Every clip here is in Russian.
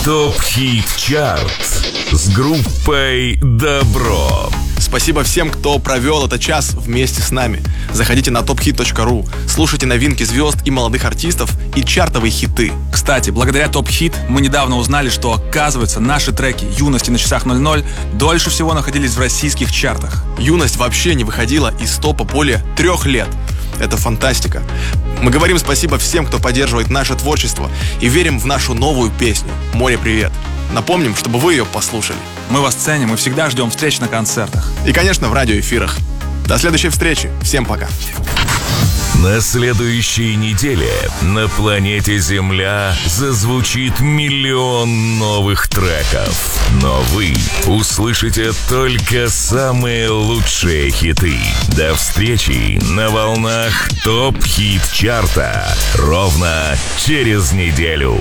ТОП-ХИТ-ЧАРТ с группой «Добро». Спасибо всем, кто провел этот час вместе с нами. Заходите на tophit.ru, слушайте новинки звезд и молодых артистов и чартовые хиты. Кстати, благодаря Топ Хит мы недавно узнали, что, оказывается, наши треки «Юность» и «На часах 00» дольше всего находились в российских чартах. «Юность» вообще не выходила из топа более 3 лет. Это фантастика. Мы говорим спасибо всем, кто поддерживает наше творчество, и верим в нашу новую песню «Море, привет». Напомним, чтобы вы ее послушали. Мы вас ценим и всегда ждем встреч на концертах. И, конечно, в радиоэфирах. До следующей встречи. Всем пока. На следующей неделе на планете Земля зазвучит миллион новых треков. Но вы услышите только самые лучшие хиты. До встречи на волнах ТОП-ХИТ-ЧАРТа ровно через неделю.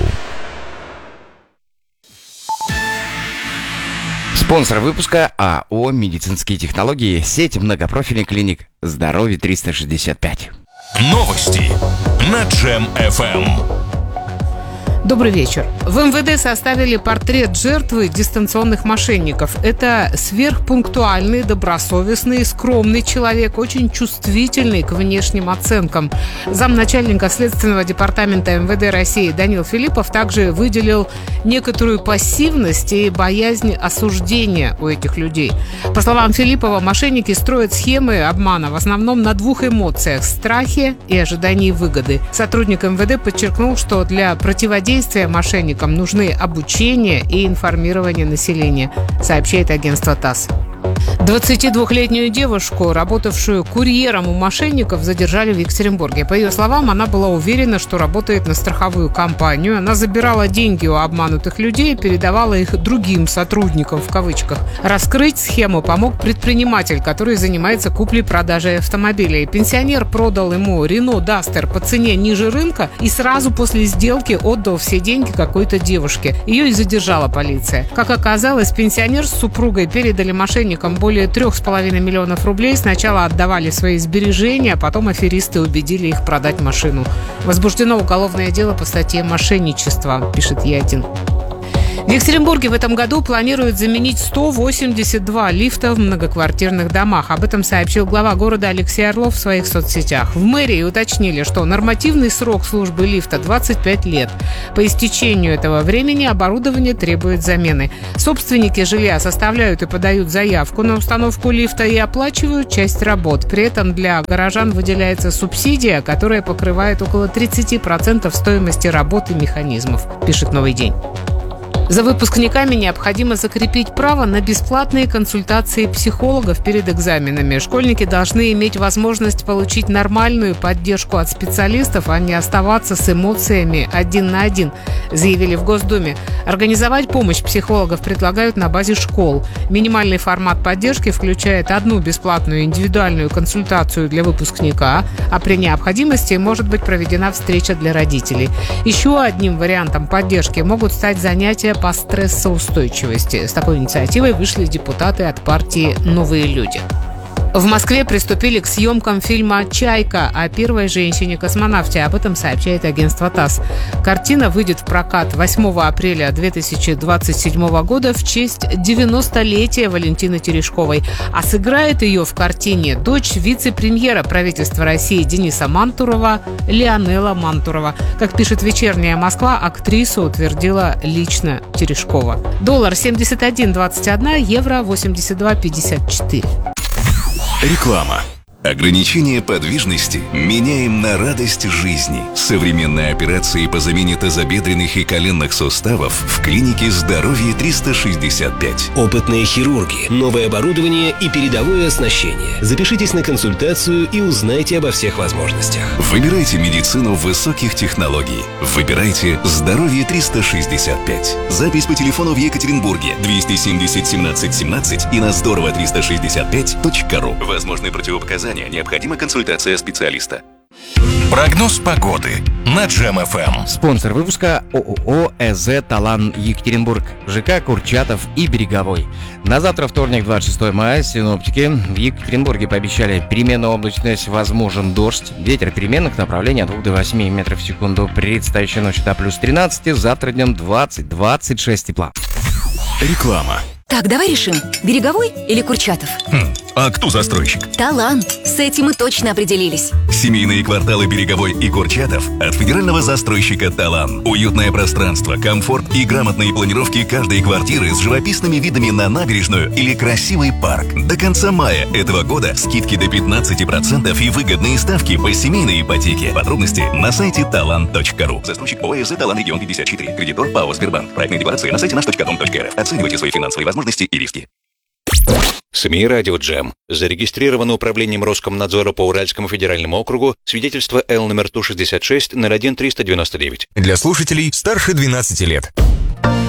Спонсор выпуска АО «Медицинские технологии», сеть многопрофильных клиник «Здоровье 365». Новости на Джем-ФМ. Добрый вечер. В МВД составили портрет жертвы дистанционных мошенников. Это сверхпунктуальный, добросовестный, скромный человек, очень чувствительный к внешним оценкам. Замначальника Следственного департамента МВД России Данил Филиппов также выделил некоторую пассивность и боязнь осуждения у этих людей. По словам Филиппова, мошенники строят схемы обмана в основном на 2 эмоциях – страхе и ожидании выгоды. Сотрудник МВД подчеркнул, что для противодействия мошенникам нужны обучение и информирование населения, сообщает агентство ТАСС. 22-летнюю девушку, работавшую курьером у мошенников, задержали в Екатеринбурге. По ее словам, она была уверена, что работает на страховую компанию. Она забирала деньги у обманутых людей и передавала их другим сотрудникам, в кавычках. Раскрыть схему помог предприниматель, который занимается куплей-продажей автомобилей. Пенсионер продал ему Renault Duster по цене ниже рынка и сразу после сделки отдал все деньги какой-то девушке. Ее и задержала полиция. Как оказалось, пенсионер с супругой передали мошенникам более 3,5 миллионов рублей. Сначала отдавали свои сбережения, а потом аферисты убедили их продать машину. Возбуждено уголовное дело по статье «Мошенничество», пишет Е1. В Екатеринбурге в этом году планируют заменить 182 лифта в многоквартирных домах. Об этом сообщил глава города Алексей Орлов в своих соцсетях. В мэрии уточнили, что нормативный срок службы лифта 25 лет. По истечению этого времени оборудование требует замены. Собственники жилья составляют и подают заявку на установку лифта и оплачивают часть работ. При этом для горожан выделяется субсидия, которая покрывает около 30% стоимости работы механизмов, пишет «Новый день». За выпускниками необходимо закрепить право на бесплатные консультации психологов перед экзаменами. Школьники должны иметь возможность получить нормальную поддержку от специалистов, а не оставаться с эмоциями 1 на 1, заявили в Госдуме. Организовать помощь психологов предлагают на базе школ. Минимальный формат поддержки включает 1 бесплатную индивидуальную консультацию для выпускника, а при необходимости может быть проведена встреча для родителей. Еще одним вариантом поддержки могут стать занятия по стрессоустойчивости. С такой инициативой вышли депутаты от партии «Новые люди». В Москве приступили к съемкам фильма «Чайка» о первой женщине-космонавте. Об этом сообщает агентство ТАСС. Картина выйдет в прокат 8 апреля 2027 года в честь 90-летия Валентины Терешковой. А сыграет ее в картине дочь вице-премьера правительства России Дениса Мантурова Леонела Мантурова. Как пишет «Вечерняя Москва», актрису утвердила лично Терешкова. Доллар 71.21, евро 82.54. Реклама. Ограничение подвижности меняем на радость жизни. Современные операции по замене тазобедренных и коленных суставов в клинике «Здоровье 365». Опытные хирурги, новое оборудование и передовое оснащение. Запишитесь на консультацию и узнайте обо всех возможностях. Выбирайте медицину высоких технологий. Выбирайте «Здоровье 365». Запись по телефону в Екатеринбурге 270 17 17 и на здорово365.ру. Возможны противопоказания. Необходима консультация специалиста. Прогноз погоды на Джем ФМ. Спонсор выпуска ООО «ЭЗ Талан Екатеринбург», ЖК Курчатов и Береговой. На завтра, вторник, 26 мая, синоптики в Екатеринбурге пообещали переменную облачность, возможен дождь. Ветер переменных направлений от 2 до 8 метров в секунду. Предстоящая ночь до плюс 13, завтра днем 20-26 тепла. Реклама. Так, давай решим, Береговой или Курчатов? А кто застройщик? Талан. С этим мы точно определились. Семейные кварталы Береговой и Курчатов от федерального застройщика «Талан». Уютное пространство, комфорт и грамотные планировки каждой квартиры с живописными видами на набережную или красивый парк. До конца мая этого года скидки до 15% и выгодные ставки по семейной ипотеке. Подробности на сайте talan.ru. Застройщик ОЭЗ «Талан Регион 54». Кредитор ПАО «Сбербанк». Проектные декларации на сайте наш.дом.рф. Оценивайте свои финансовые возможности и риски. СМИ «Радио Джем». Зарегистрировано управлением Роскомнадзора по Уральскому федеральному округу свидетельство Л номер Ту-66 01-399. Для слушателей старше 12 лет.